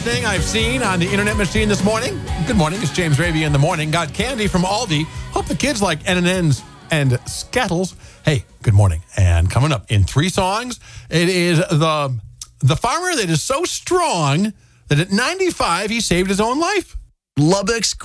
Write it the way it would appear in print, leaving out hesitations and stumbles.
thing I've seen on the internet machine this morning. Good morning, it's James Ravy in the morning. Got candy from Aldi. Hope the kids like N&N's and Skittles. Hey, good morning. And coming up in 3 songs, it is the farmer that is so strong that at 95, he saved his own life. Lubbock's